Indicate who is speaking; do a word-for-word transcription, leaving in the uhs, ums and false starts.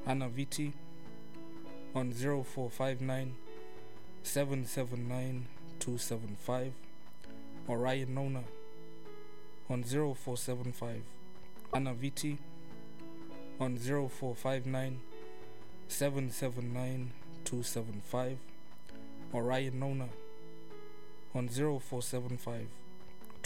Speaker 1: Anna Viti on zero four five nine seven seven nine two seven five, or Ryan Nona on zero four seven five. Anna Viti on zero four five nine seven seven nine two seven five, or Ryan Nona on zero four seven five.